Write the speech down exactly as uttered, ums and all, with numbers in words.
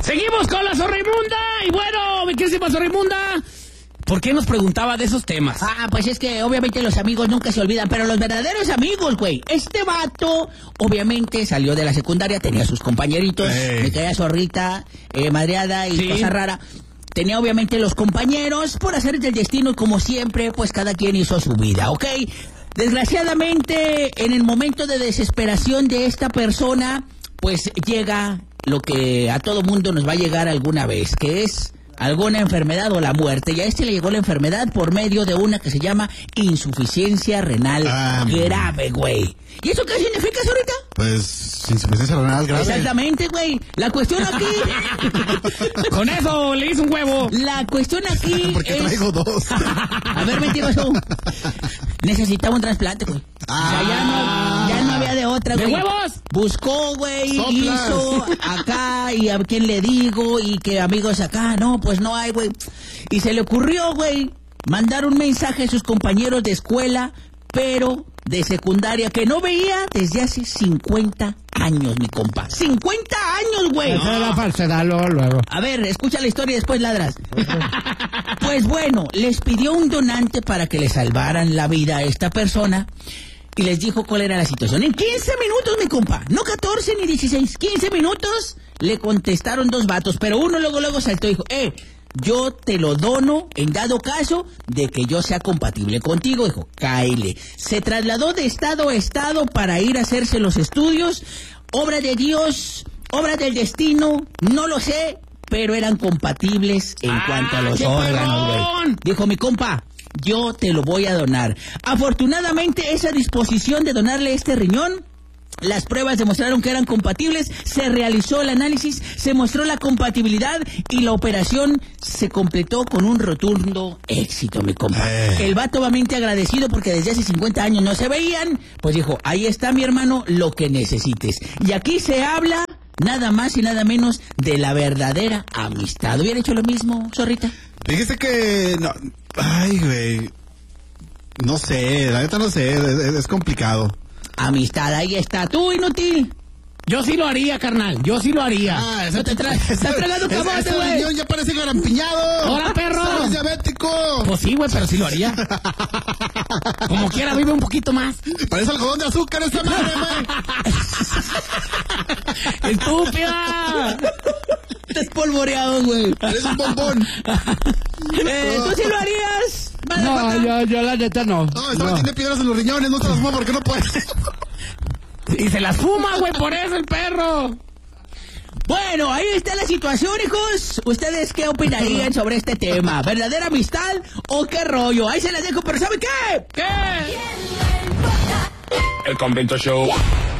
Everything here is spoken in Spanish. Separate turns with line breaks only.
Seguimos con la Zorrimunda. Y bueno, mi queridísima Zorrimunda, ¿por qué nos preguntaba de esos temas?
Ah, pues es que obviamente los amigos nunca se olvidan, pero los verdaderos amigos, güey. Este vato, obviamente, salió de la secundaria, tenía sus compañeritos,
Ey.
me caía zorrita, eh, madreada y
Sí.
cosa rara. Tenía obviamente los compañeros, por hacer del destino, y como siempre, pues cada quien hizo su vida, ¿ok? Desgraciadamente, en el momento de desesperación de esta persona, pues llega lo que a todo mundo nos va a llegar alguna vez, que es alguna enfermedad o la muerte. Y a este le llegó la enfermedad por medio de una que se llama insuficiencia renal
Ah,
grave, güey. ¿Y eso qué significa, ahorita?
Pues, insuficiencia renal grave.
Exactamente, güey. La cuestión aquí...
Con eso le hizo un huevo.
La cuestión aquí
Porque
es...
traigo dos.
A ver, mentiroso. Necesitaba un trasplante, güey. O sea, ya no, ya no había de otra,
¿De
güey.
huevos?
Buscó, güey,
Soplas.
hizo acá, y a quién le digo, y que amigos acá. No, pues no hay, güey. Y se le ocurrió, güey, mandar un mensaje a sus compañeros de escuela, pero de secundaria, que no veía desde hace cincuenta años, mi compa. ¡cincuenta años, güey!
Esa es la falsedad, luego, luego.
A ver, escucha la historia y después ladras. Pues bueno, les pidió un donante para que le salvaran la vida a esta persona y les dijo cuál era la situación. En quince minutos, mi compa, no catorce ni dieciséis, quince minutos le contestaron dos vatos, pero uno luego luego saltó y dijo, eh, yo te lo dono en dado caso de que yo sea compatible contigo. Dijo, cáele. Se trasladó de estado a estado para ir a hacerse los estudios. Obra de Dios, obra del destino, no lo sé, pero eran compatibles en
¡Ah,
cuanto a los
qué
órganos, güey.
perrón!
Dijo mi compa, yo te lo voy a donar. Afortunadamente, esa disposición de donarle este riñón, las pruebas demostraron que eran compatibles, se realizó el análisis, se mostró la compatibilidad y la operación se completó con un rotundo éxito, mi compa.
Eh.
El vato obviamente agradecido porque desde hace cincuenta años no se veían, pues dijo, ahí está mi hermano, lo que necesites. Y aquí se habla nada más y nada menos de la verdadera amistad. ¿Hubiera hecho lo mismo, zorrita?
Dijiste que... No, ay, güey. No sé, la neta no sé, es, es- es complicado.
Amistad, ahí está. Tú, inútil.
Yo sí lo haría, carnal. Yo sí lo haría.
Ah,
No te tra- estás tragando
ese-
camote,
ese
güey.
riñón ya parece garampiñado.
¡Hola, perro!
¡Eres diabético!
Pues sí, güey, pero sí lo haría. Como quiera, vive un poquito más.
Parece algodón de azúcar esa madre, güey.
¡Estúpida!
Estás polvoreado, güey.
Eres un bombón.
Eh, ¿Tú sí lo harías?
No, yo, yo la neta no.
No, esta
No.
tiene piedras en los riñones, no se las fuma porque no puede.
Y se las fuma, güey, por eso el perro.
Bueno, ahí está la situación, hijos. ¿Ustedes qué opinarían sobre este tema? ¿Verdadera amistad o qué rollo? Ahí se las dejo, pero ¿saben qué?
¿Qué?
El Convento Show.